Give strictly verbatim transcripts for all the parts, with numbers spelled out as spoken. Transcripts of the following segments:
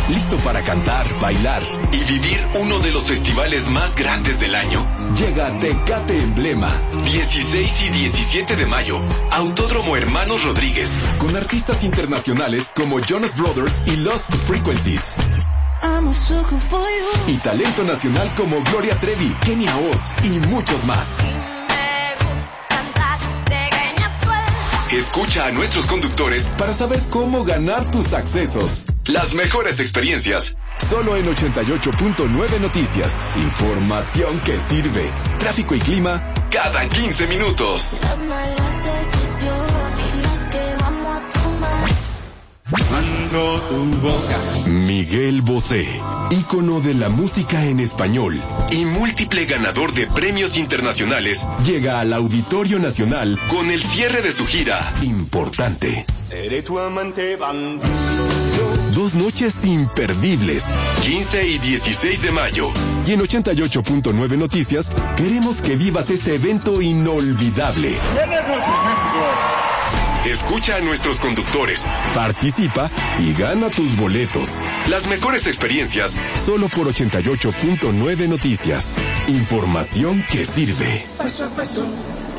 ¿Listo para cantar, bailar y vivir uno de los festivales más grandes del año? Llega Tecate Emblema, dieciséis y diecisiete de mayo, Autódromo Hermanos Rodríguez, con artistas internacionales como Jonas Brothers y Lost Frequencies. Y talento nacional como Gloria Trevi, Kenia Oz y muchos más. Escucha a nuestros conductores para saber cómo ganar tus accesos. Las mejores experiencias, solo en ochenta y ocho punto nueve Noticias. Información que sirve. Tráfico y clima cada quince minutos. Miguel Bosé, ícono de la música en español y múltiple ganador de premios internacionales, llega al Auditorio Nacional con el cierre de su gira Importante. Seré tu amante bandido. Dos noches imperdibles, quince y dieciséis de mayo. Y en ochenta y ocho punto nueve Noticias, queremos que vivas este evento inolvidable. Escucha a nuestros conductores, participa y gana tus boletos. Las mejores experiencias, solo por ochenta y ocho punto nueve Noticias. Información que sirve. Paso a paso.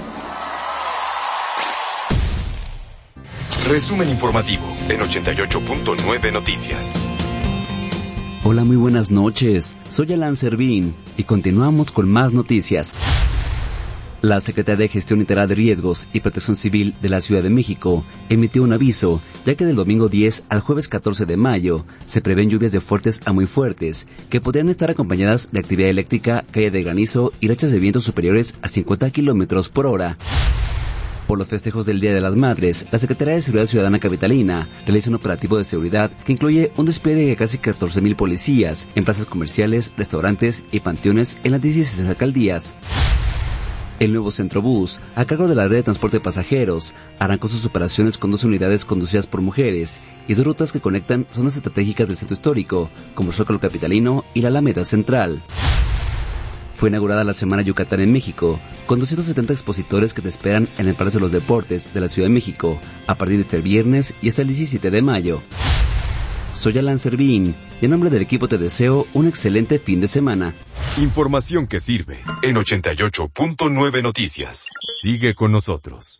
Resumen informativo en ochenta y ocho punto nueve Noticias. Hola, muy buenas noches. Soy Alan Servín y continuamos con más noticias. La Secretaría de Gestión Integral de Riesgos y Protección Civil de la Ciudad de México emitió un aviso, ya que del domingo diez al jueves catorce de mayo se prevén lluvias de fuertes a muy fuertes, que podrían estar acompañadas de actividad eléctrica, caída de granizo y rachas de vientos superiores a cincuenta kilómetros por hora. Por los festejos del Día de las Madres, la Secretaría de Seguridad Ciudadana Capitalina realiza un operativo de seguridad que incluye un despliegue de casi catorce mil policías en plazas comerciales, restaurantes y panteones en las dieciséis alcaldías. El nuevo Centrobús, a cargo de la red de transporte de pasajeros, arrancó sus operaciones con dos unidades conducidas por mujeres y dos rutas que conectan zonas estratégicas del centro histórico, como el Zócalo Capitalino y la Alameda Central. Fue inaugurada la Semana Yucatán en México, con doscientos setenta expositores que te esperan en el Palacio de los Deportes de la Ciudad de México, a partir de este viernes y hasta el diecisiete de mayo. Soy Alan Servín y en nombre del equipo te deseo un excelente fin de semana. Información que sirve en ochenta y ocho punto nueve Noticias. Sigue con nosotros.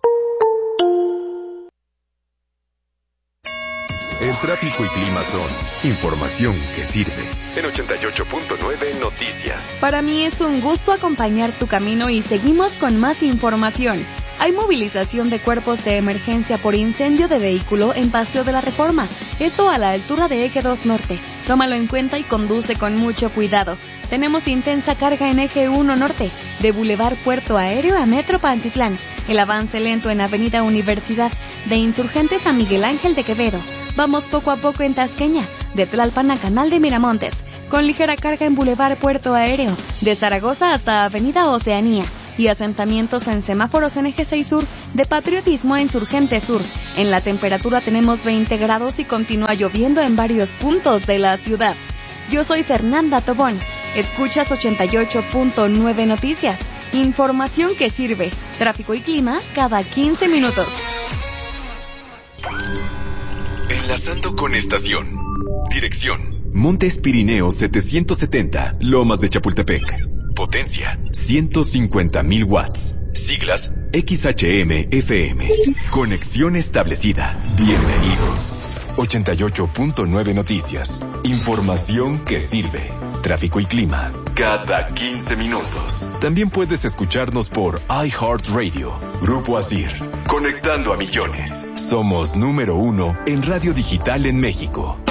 El tráfico y clima son información que sirve en ochenta y ocho punto nueve Noticias. Para mí es un gusto acompañar tu camino y seguimos con más información. Hay movilización de cuerpos de emergencia por incendio de vehículo en Paseo de la Reforma, esto a la altura de Eje dos Norte. Tómalo en cuenta y conduce con mucho cuidado. Tenemos intensa carga en Eje uno Norte, de Boulevard Puerto Aéreo a Metro Pantitlán. El avance lento en Avenida Universidad, de Insurgentes a Miguel Ángel de Quevedo. Vamos poco a poco en Tasqueña, de Tlalpan a Canal de Miramontes. Con ligera carga en Boulevard Puerto Aéreo, de Zaragoza hasta Avenida Oceanía. Y asentamientos en semáforos en Eje seis Sur, de Patriotismo a Insurgente Sur. En la temperatura tenemos veinte grados y continúa lloviendo en varios puntos de la ciudad. Yo soy Fernanda Tobón. Escuchas ochenta y ocho punto nueve Noticias. Información que sirve. Tráfico y clima cada quince minutos. Enlazando con estación. Dirección: Montes Pirineos setecientos setenta, Lomas de Chapultepec. Potencia: ciento cincuenta mil watts. Siglas: X H M F M. Conexión establecida. Bienvenido. ochenta y ocho punto nueve Noticias. Información que sirve. Tráfico y clima cada quince minutos. También puedes escucharnos por iHeartRadio. Grupo Asir. Conectando a millones. Somos número uno en radio digital en México.